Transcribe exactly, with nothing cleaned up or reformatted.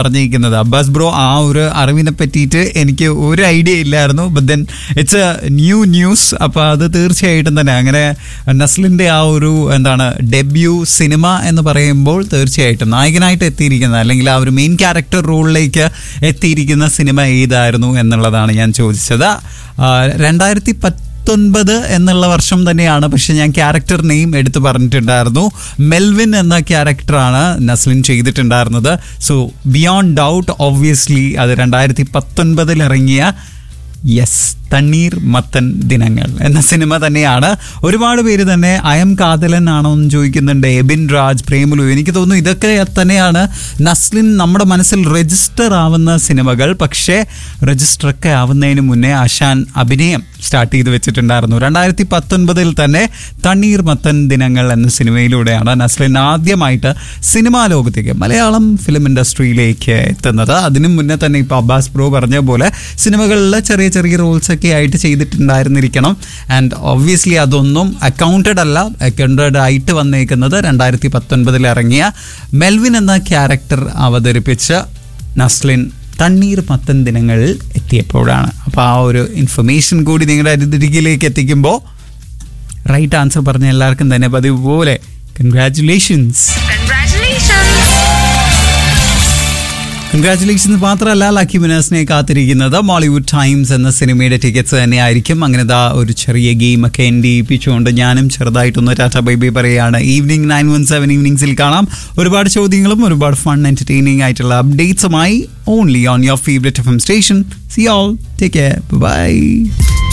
പറഞ്ഞിരിക്കുന്നത്. Abbas bro, ആ ഒരു അറിവിനെ പറ്റിയിട്ട് എനിക്ക് ഒരു ഐഡിയ ഇല്ലായിരുന്നു. But then it's A new news. അപ്പോൾ അത് തീർച്ചയായിട്ടും തന്നെ അങ്ങനെ നസ്ലിൻ്റെ ആ ഒരു എന്താണ് ഡെബ്യൂ സിനിമ എന്ന് പറയുമ്പോൾ തീർച്ചയായിട്ടും നായകനായിട്ട് എത്തിയിരിക്കുന്ന അല്ലെങ്കിൽ ആ ഒരു മെയിൻ ക്യാരക്ടർ റോളിലേക്ക് എത്തിയിരിക്കുന്ന സിനിമ ഏതായിരുന്നു എന്നുള്ളതാണ് ഞാൻ ചോദിച്ചത്. രണ്ടായിരത്തി പത്തൊൻപത് എന്നുള്ള വർഷം തന്നെയാണ്. പക്ഷെ ഞാൻ ക്യാരക്ടർ നെയിം എടുത്ത് പറഞ്ഞിട്ടുണ്ടായിരുന്നു. മെൽവിൻ എന്ന ക്യാരക്ടറാണ് നസ്ലിൻ ചെയ്തിട്ടുണ്ടായിരുന്നത്. സോ ബിയോണ്ട് ഡൗട്ട് ഒബ്വിയസ്ലി അത് രണ്ടായിരത്തി പത്തൊൻപതിൽ ഇറങ്ങിയ യെസ് തണ്ണീർ മത്തൻ ദിനങ്ങൾ എന്ന സിനിമ തന്നെയാണ്. ഒരുപാട് പേര് തന്നെ അയം കാതലൻ ആണോ എന്ന് ചോദിക്കുന്നുണ്ട്. എബിൻ രാജ്, പ്രേമലു. എനിക്ക് തോന്നുന്നു ഇതൊക്കെ തന്നെയാണ് നസ്ലിൻ നമ്മുടെ മനസ്സിൽ രജിസ്റ്റർ ആവുന്ന സിനിമകൾ. പക്ഷേ രജിസ്റ്ററൊക്കെ ആവുന്നതിന് മുന്നേ ആശാൻ അഭിനയം സ്റ്റാർട്ട് ചെയ്ത് വെച്ചിട്ടുണ്ടായിരുന്നു. രണ്ടായിരത്തി പത്തൊൻപതിൽ തന്നെ തണ്ണീർ മത്തൻ ദിനങ്ങൾ എന്ന സിനിമയിലൂടെയാണ് നസ്ലിൻ ആദ്യമായിട്ട് സിനിമാ ലോകത്തേക്ക്, മലയാളം ഫിലിം ഇൻഡസ്ട്രിയിലേക്ക് എത്തുന്നത്. അതിനു മുന്നേ തന്നെ ഇപ്പോൾ അബ്ബാസ് ബ്രോ പറഞ്ഞ പോലെ സിനിമകളിൽ ചെറിയ ചെറിയ റോൾസ് ഒക്കെ ആയിട്ട് ചെയ്തിട്ടുണ്ടായിരുന്നിരിക്കണം. ആൻഡ് ഒബ്വിയസ്ലി അതൊന്നും അക്കൗണ്ടഡ് അല്ല. അക്കൗണ്ടഡ് ആയിട്ട് വന്നേക്കുന്നത് രണ്ടായിരത്തി പത്തൊൻപതിൽ ഇറങ്ങിയ മെൽവിൻ എന്ന ക്യാരക്ടർ അവതരിപ്പിച്ച നസ്ലിൻ തണ്ണീർ മത്തൻ ദിനങ്ങളിൽ എത്തിയപ്പോഴാണ്. അപ്പോൾ ആ ഒരു ഇൻഫർമേഷൻ കൂടി നിങ്ങളുടെ അരികിലേക്ക് എത്തിക്കുമ്പോൾ റൈറ്റ് ആൻസർ പറഞ്ഞ എല്ലാവർക്കും തന്നെ പതിവുപോലെ കൺഗ്രാറ്റുലേഷൻസ്. കൺഗ്രാറ്റുലേഷൻസ് മാത്രമല്ല, ലക്കി വിനേഴ്സിനെ കാത്തിരിക്കുന്നത് മോളിവുഡ് ടൈംസ് എന്ന സിനിമയുടെ ടിക്കറ്റ്സ് തന്നെയായിരിക്കും. അങ്ങനെ ദാ ഒരു ചെറിയ ഗെയിം ഒക്കെ എൻഡിപ്പിച്ചുകൊണ്ട് ഞാനും ചെറുതായിട്ടൊന്ന് ടാറ്റ ബൈ ബൈ പറയുകയാണ്. ഈവനിങ് നയൻ വൺ സെവൻ ഈവനിങ്സിൽ കാണാം. ഒരുപാട് ചോദ്യങ്ങളും ഒരുപാട് ഫൺ എന്റർടൈനിങ് ആയിട്ടുള്ള അപ്ഡേറ്റ്സുമായി only on your favourite F M station. See all, take care, by.